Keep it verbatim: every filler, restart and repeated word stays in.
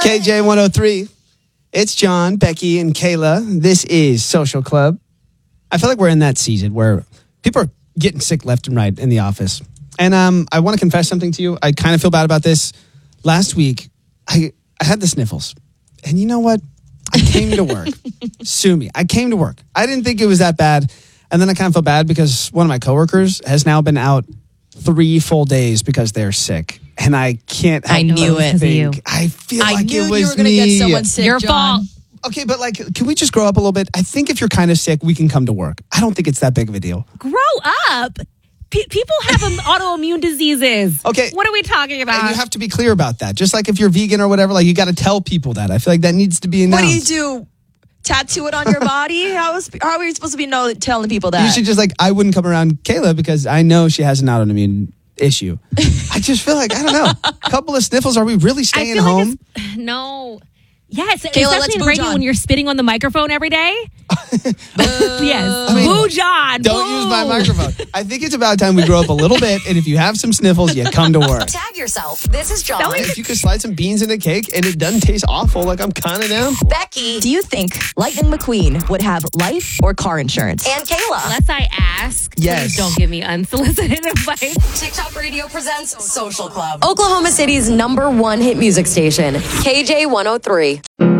K J one oh three. It's John, Becky, and Kayla. This is Social Club. I feel like we're in that season where people are getting sick left and right in the office. And um, I want to confess something to you. I kind of feel bad about this. Last week, I, I had the sniffles. And you know what? I came to work. Sue me. I came to work. I didn't think it was that bad. And then I kind of feel bad because one of my coworkers has now been out three full days because they're sick. And I can't help I knew it. think. I feel I like knew it was you were going to me. get someone sick, Your John. fault. Okay, but like, can we just grow up a little bit? I think if you're kind of sick, we can come to work. I don't think it's that big of a deal. Grow up. P- people have um, autoimmune diseases. Okay. What are we talking about? And you have to be clear about that. Just like if you're vegan or whatever, like you got to tell people that. I feel like that needs to be announced. What do you do? Tattoo it on your body? How is how are you supposed to be know, telling people that? You should just like, I wouldn't come around Kayla because I know she has an autoimmune issue. I just feel like, I don't know, a couple of sniffles. Are we really I staying feel home? like it's, no. Yes, Kayla, let's especially in boo radio John. when you're spitting on the microphone every day. yes, I mean, boo John. Don't boo. use my microphone. I think it's about time we grow up a little bit. And if you have some sniffles, you come to work. Tag yourself. This is John. If you could slide some beans in a cake and it doesn't taste awful, like I'm kind of down for. Becky. Do you think Lightning McQueen would have life or car insurance? And Kayla. Unless I ask, Yes. please don't give me unsolicited advice. TikTok Radio presents Social Club. Oklahoma City's number one hit music station, K J one oh three.